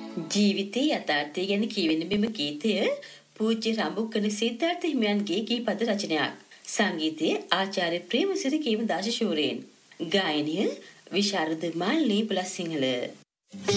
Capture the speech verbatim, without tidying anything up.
ජීවිතයේ යථාර්ථය ගැන කියවෙන මෙම ගීතය පූජ්‍ය රඹුකන සිද්ධාර්ථ හිමියන්ගේ ගීපද රචනයක්. සංගීතයේ ආචාර්ය ප්‍රේමසිරි කේමදාස ශූරයෙන්. ගායනය විශාරද මාල්ලී පුලස්සිංහල.